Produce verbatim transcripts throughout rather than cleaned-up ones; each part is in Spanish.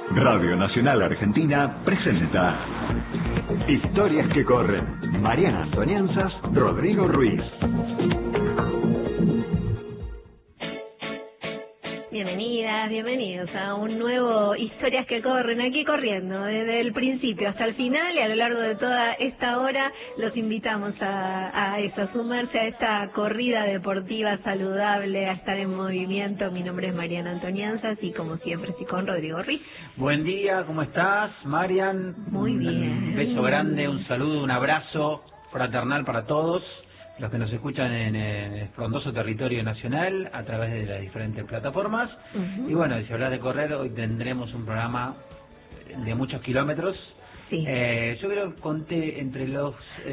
Radio Nacional Argentina presenta Historias que corren. Mariana Antonianzas, Rodrigo Ruiz. Bienvenidas, bienvenidos a un nuevo Historias que corren, aquí corriendo desde el principio hasta el final, y a lo largo de toda esta hora los invitamos a, a eso, a sumarse a esta corrida deportiva saludable, a estar en movimiento. Mi nombre es Mariana Antonianzas y como siempre estoy con Rodrigo Ruiz. Buen día, ¿cómo estás, Marian? Muy bien. Un beso grande, un saludo, un abrazo fraternal para todos los que nos escuchan en el frondoso territorio nacional a través de las diferentes plataformas. Uh-huh. Y bueno, si hablas de correr, hoy tendremos un programa de muchos kilómetros. Sí. Eh, yo creo que conté entre los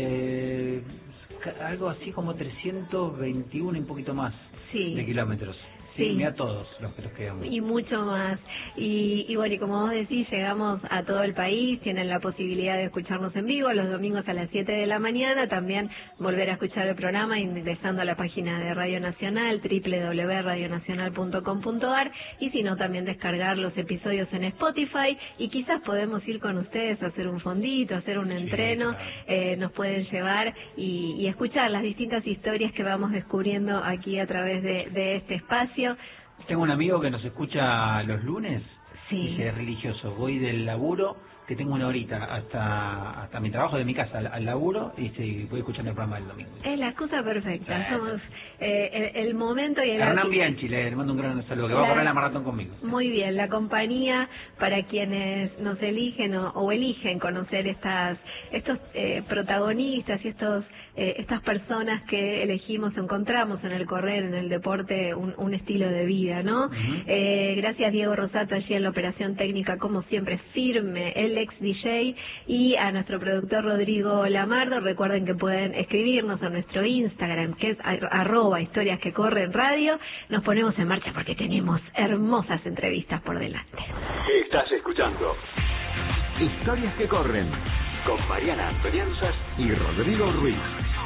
eh, algo así como trescientos veintiuno y un poquito más sí. de kilómetros. Sí, sí, a todos los que nos quedamos. Y mucho más. Y, y bueno, y como vos decís, llegamos a todo el país, tienen la posibilidad de escucharnos en vivo los domingos a las siete de la mañana, también volver a escuchar el programa ingresando a la página de Radio Nacional, doble u doble u doble u punto radio nacional punto com punto a r, y si no, también descargar los episodios en Spotify, y quizás podemos ir con ustedes a hacer un fondito, a hacer un entreno, sí, claro. eh, nos pueden llevar y, y escuchar las distintas historias que vamos descubriendo aquí a través de, de este espacio. Tengo un amigo que nos escucha los lunes, sí. Dice, es religioso, voy del laburo, que tengo una horita hasta hasta mi trabajo de mi casa al, al laburo, y sí, voy escuchando el programa del domingo. Es la excusa perfecta, sí. Somos eh, el, el momento y el... Hernán Bianchi, le mando un gran saludo, que la, va a correr la maratón conmigo. Muy bien, la compañía para quienes nos eligen o, o eligen conocer estas estos eh, protagonistas y estos eh, estas personas que elegimos, encontramos en el correr, en el deporte, un, un estilo de vida, ¿no? Uh-huh. eh, gracias Diego Rosato allí en la operación técnica, como siempre, firme, el ex D J, y a nuestro productor Rodrigo Lamardo. Recuerden que pueden escribirnos a nuestro Instagram, que es arroba historias que corren radio. Nos ponemos en marcha porque tenemos hermosas entrevistas por delante. Estás escuchando Historias que corren con Mariana Antonianzas y Rodrigo Ruiz.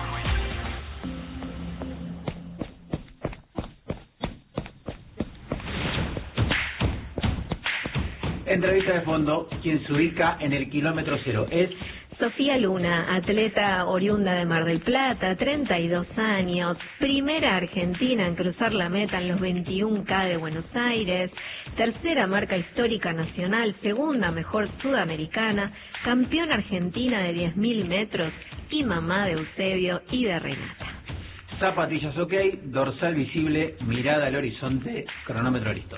Entrevista de fondo, quien se ubica en el kilómetro cero es... Sofía Luna, atleta oriunda de Mar del Plata, treinta y dos años, primera argentina en cruzar la meta en los veintiún K de Buenos Aires, tercera marca histórica nacional, segunda mejor sudamericana, campeona argentina de diez mil metros y mamá de Eusebio y de Renata. Zapatillas ok, dorsal visible, mirada al horizonte, cronómetro listo.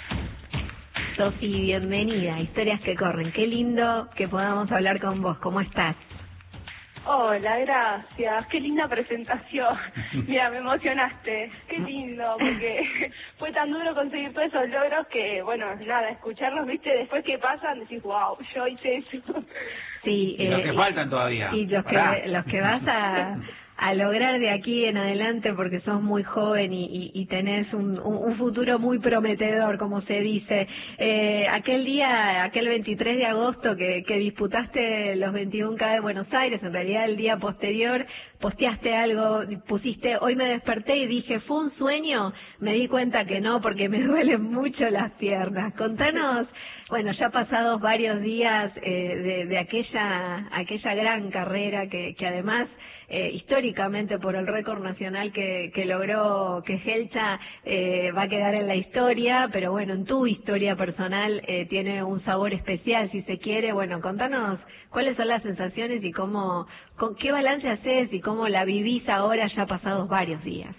Sofi, bienvenida a Historias que corren. Qué lindo que podamos hablar con vos. ¿Cómo estás? Hola, gracias. Qué linda presentación. Mira, me emocionaste. Qué lindo, porque fue tan duro conseguir todos esos logros que, bueno, nada, escucharlos, viste, después que pasan, decís, wow, yo hice eso. Sí. Y eh, los que faltan todavía. Y los que, los que vas a... a lograr de aquí en adelante, porque sos muy joven y, y, y tenés un, un, un futuro muy prometedor, como se dice. Eh, aquel día, aquel veintitrés de agosto que, que disputaste los veintiún K de Buenos Aires, en realidad el día posterior, posteaste algo, pusiste, hoy me desperté y dije, ¿fue un sueño? Me di cuenta que no, porque me duelen mucho las piernas. Contanos, bueno, ya pasados varios días eh, de, de aquella, aquella gran carrera que, que además... Eh, históricamente por el récord nacional que, que logró, que Gelcha eh, va a quedar en la historia, pero bueno, en tu historia personal eh, tiene un sabor especial, si se quiere. Bueno, contanos cuáles son las sensaciones y cómo, con qué balance haces y cómo la vivís ahora ya pasados varios días.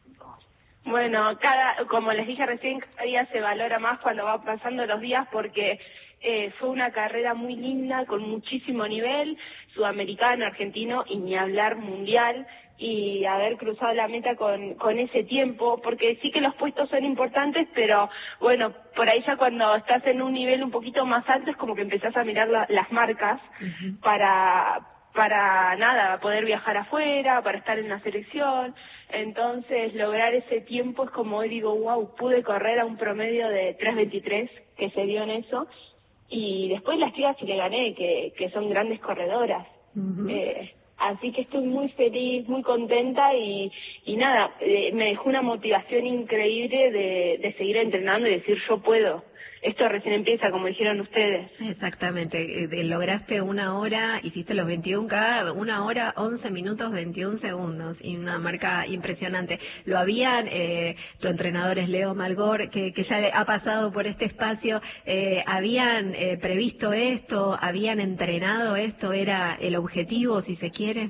Bueno, cada, como les dije recién, cada día se valora más cuando va pasando los días, porque eh, fue una carrera muy linda, con muchísimo nivel, sudamericano, argentino y ni hablar mundial, y haber cruzado la meta con, con ese tiempo, porque sí que los puestos son importantes, pero bueno, por ahí ya cuando estás en un nivel un poquito más alto es como que empezás a mirar la, las marcas uh-huh. para... para nada, poder viajar afuera, para estar en la selección. Entonces, lograr ese tiempo es como hoy digo, wow, pude correr a un promedio de tres veintitrés, que se dio en eso, y después las chicas que le gané, que, que son grandes corredoras. Uh-huh. eh, así que estoy muy feliz, muy contenta, y, y nada, eh, me dejó una motivación increíble de, de seguir entrenando y decir, yo puedo. esto recién empieza, como dijeron ustedes. Exactamente, eh, lograste una hora, hiciste los veintiún K, una hora, once minutos, veintiún segundos, y una marca impresionante. ¿Lo habían, eh, tu entrenador es Leo Malgor, que, que ya ha pasado por este espacio, eh, habían eh, previsto esto, habían entrenado esto, era el objetivo, si se quiere?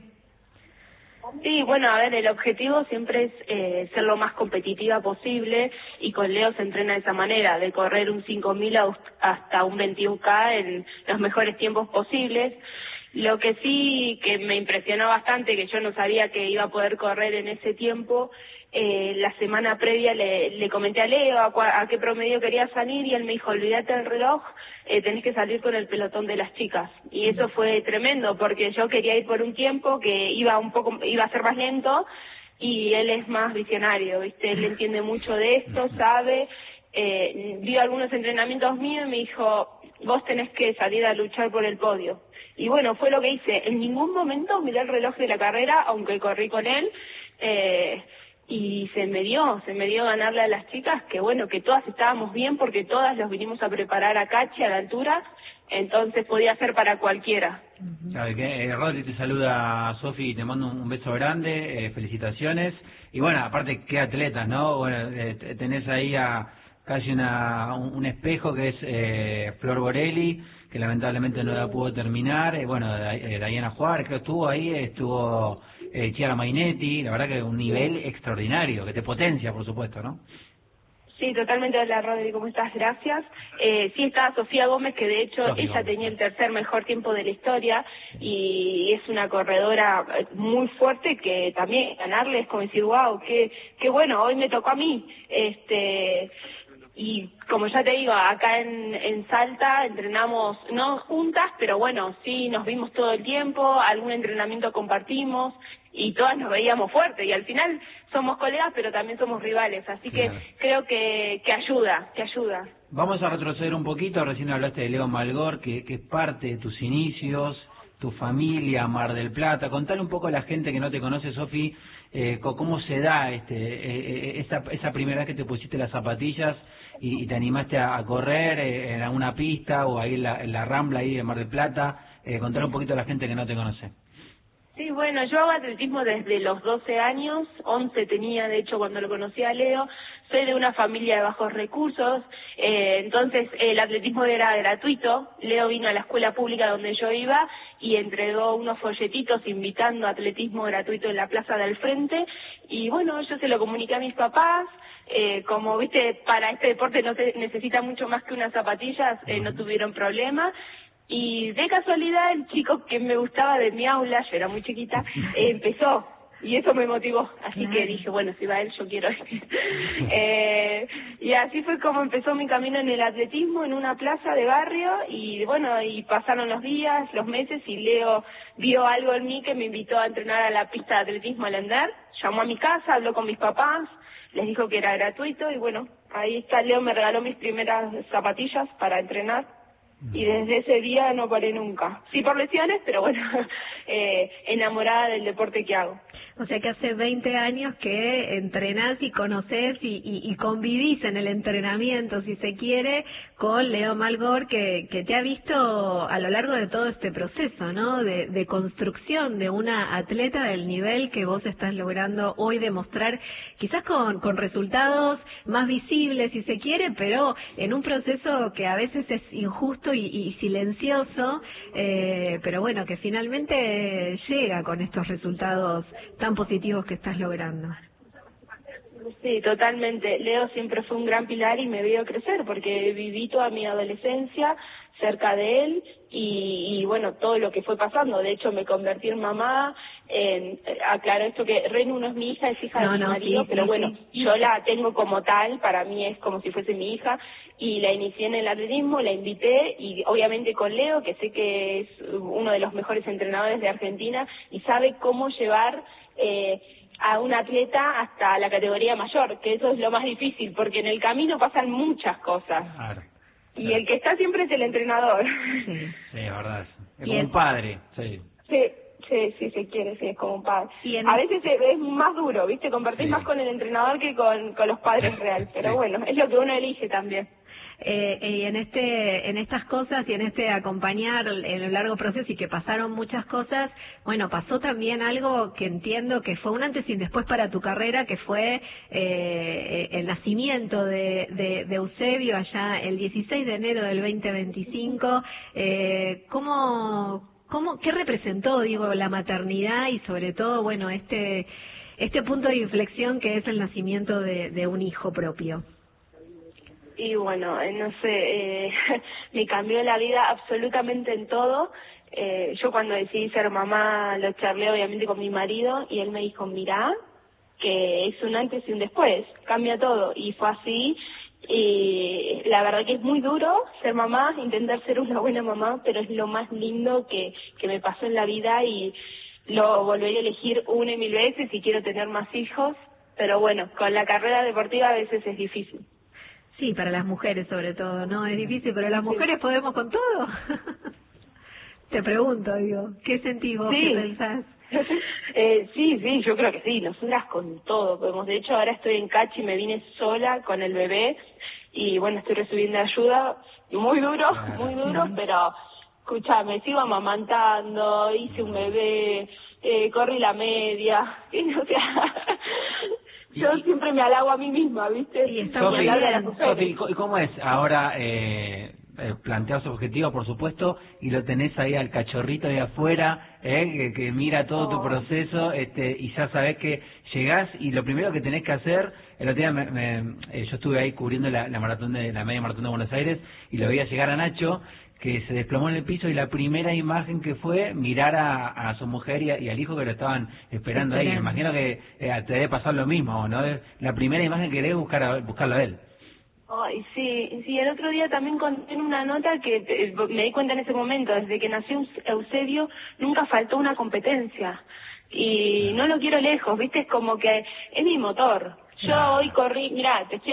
Sí, bueno, a ver, el objetivo siempre es eh, ser lo más competitiva posible, y con Leo se entrena de esa manera, de correr un cinco mil hasta un veintiún K en los mejores tiempos posibles. Lo que sí que me impresionó bastante, que yo no sabía que iba a poder correr en ese tiempo, eh, la semana previa le, le comenté a Leo a, cua, a qué promedio quería salir, y él me dijo, olvídate del reloj, eh, tenés que salir con el pelotón de las chicas. Y eso fue tremendo, porque yo quería ir por un tiempo que iba un poco, iba a ser más lento, y él es más visionario, ¿viste? Él entiende mucho de esto, sabe, eh, vio algunos entrenamientos míos y me dijo, vos tenés que salir a luchar por el podio. Y bueno, fue lo que hice. En ningún momento miré el reloj de la carrera, aunque corrí con él, eh, y se me dio, se me dio ganarle a las chicas, que bueno, que todas estábamos bien, porque todas los vinimos a preparar a Cachi a la altura, entonces podía ser para cualquiera. ¿Sabe qué? Eh, Rodri, te saluda Sofi, te mando un beso grande, eh, felicitaciones, y bueno, aparte, qué atletas, ¿no? Bueno, eh, tenés ahí a casi una, un, un espejo que es eh, Flor Borelli, que lamentablemente no la pudo terminar, eh, bueno, eh, Diana Juárez, creo que estuvo ahí, estuvo eh, Chiara Mainetti, la verdad que un nivel extraordinario, que te potencia, por supuesto, ¿no? Sí, totalmente. Hola, Rodri, ¿cómo estás? Gracias. Eh, sí, está Sofía Gómez, que de hecho Sofía ella Gómez. tenía el tercer mejor tiempo de la historia, y es una corredora muy fuerte, que también ganarle es como decir, wow, qué, qué bueno, hoy me tocó a mí. Este... Y como ya te digo, acá en, en Salta entrenamos, no juntas, pero bueno, sí nos vimos todo el tiempo, algún entrenamiento compartimos, y todas nos veíamos fuertes, y al final somos colegas, pero también somos rivales, así Claro. que creo que, que ayuda, que ayuda. Vamos a retroceder un poquito, recién hablaste de Leo Malgor, que, que es parte de tus inicios, tu familia, Mar del Plata. Contale un poco a la gente que no te conoce, Sofi, eh, cómo se da este eh, esa, esa primera vez que te pusiste las zapatillas y, y te animaste a, a correr eh, en alguna pista o ahí en la, en la Rambla ahí de Mar del Plata. Eh, contale un poquito a la gente que no te conoce. Sí, bueno, yo hago atletismo desde los doce años, once tenía de hecho cuando lo conocí a Leo. Soy de una familia de bajos recursos, eh, entonces el atletismo era gratuito. Leo vino a la escuela pública donde yo iba y entregó unos folletitos invitando a atletismo gratuito en la plaza del frente, y bueno, yo se lo comuniqué a mis papás. Eh, como viste, para este deporte no se necesita mucho más que unas zapatillas, eh, no tuvieron problema. Y de casualidad el chico que me gustaba de mi aula, yo era muy chiquita, eh, empezó, y eso me motivó, así que dije, bueno, si va él, yo quiero ir. eh, y así fue como empezó mi camino en el atletismo, en una plaza de barrio, y bueno, y pasaron los días, los meses, y Leo vio algo en mí que me invitó a entrenar a la pista de atletismo al Ender, llamó a mi casa, habló con mis papás, les dijo que era gratuito, y bueno, ahí está, Leo me regaló mis primeras zapatillas para entrenar. Y desde ese día no paré nunca. Sí por lesiones, pero bueno, eh, enamorada del deporte que hago. O sea que hace veinte años que entrenás y conocés y, y, y convivís en el entrenamiento, si se quiere, con Leo Malgor, que, que te ha visto a lo largo de todo este proceso, ¿no? De, de construcción de una atleta del nivel que vos estás logrando hoy demostrar, quizás con, con resultados más visibles, si se quiere, pero en un proceso que a veces es injusto y, y silencioso, eh, pero bueno, que finalmente llega con estos resultados tan positivos que estás logrando. Sí, totalmente. Leo siempre fue un gran pilar y me vio crecer porque viví toda mi adolescencia cerca de él y, y bueno, todo lo que fue pasando. De hecho, me convertí en mamá. En, aclaro esto que Renu no es mi hija, es hija no, de mi no, marido, sí, pero sí, bueno, sí. yo la tengo como tal, para mí es como si fuese mi hija, y la inicié en el atletismo, la invité, y obviamente con Leo, que sé que es uno de los mejores entrenadores de Argentina, y sabe cómo llevar eh, a un atleta hasta la categoría mayor, que eso es lo más difícil, porque en el camino pasan muchas cosas. Claro. Y Claro. el que está siempre es el entrenador. Sí. Sí, es verdad. Es Y como el- un padre. Sí. Sí, sí, sí, se quiere, sí, es como un padre. Y en- A veces es, es más duro, ¿viste? Compartís Sí. más con el entrenador que con, con los padres reales, pero Sí. bueno, es lo que uno elige también. eh, y en este, en estas cosas y en este acompañar en el largo proceso y que pasaron muchas cosas, bueno, pasó también algo que entiendo que fue un antes y un después para tu carrera, que fue eh, el nacimiento de, de, de Eusebio allá el dieciséis de enero del veinte veinticinco. Eh, ¿cómo, cómo, qué representó, digo, la maternidad y sobre todo, bueno, este, este punto de inflexión que es el nacimiento de, de un hijo propio? Y bueno, eh, no sé, eh, me cambió la vida absolutamente en todo. Eh, yo cuando decidí ser mamá lo charlé obviamente con mi marido y él me dijo, mirá, que es un antes y un después, cambia todo. Y fue así. Y la verdad que es muy duro ser mamá, intentar ser una buena mamá, pero es lo más lindo que, que me pasó en la vida y lo volveré a elegir una y mil veces y quiero tener más hijos. Pero bueno, con la carrera deportiva a veces es difícil. Sí, para las mujeres sobre todo, ¿no? Es difícil, pero las mujeres sí podemos con todo. Te pregunto, digo, ¿qué sentís vos? Sí. ¿Qué pensás? eh, sí, sí, yo creo que sí, nosotras con todo podemos. De hecho, ahora estoy en Cachi, me vine sola con el bebé y bueno, estoy recibiendo ayuda, muy duro, muy duro, pero escuchame, sigo amamantando, hice un bebé, eh, corrí la media, y, o sea... Yo siempre me halago a mí misma, ¿viste? Sí, está Sofi, bien. Sofi, ¿y cómo es ahora eh, eh, plantear su objetivo, por supuesto, y lo tenés ahí al cachorrito ahí afuera, eh, que, que mira todo oh. tu proceso, este, y ya sabés que llegás y lo primero que tenés que hacer, el otro día me, me, eh, yo estuve ahí cubriendo la, la maratón de la media maratón de Buenos Aires y lo veía llegar a Nacho, que se desplomó en el piso y la primera imagen que fue mirar a, a su mujer y, a, y al hijo que lo estaban esperando ahí. Me imagino que eh, te debe pasar lo mismo, ¿no? La primera imagen que querés buscar a, buscarlo a él. Ay, sí, sí, el otro día también conté en una nota que eh, me di cuenta en ese momento, desde que nació Eusebio nunca faltó una competencia y no lo quiero lejos, ¿viste? Es como que es mi motor. Yo hoy corrí, mirá, te estoy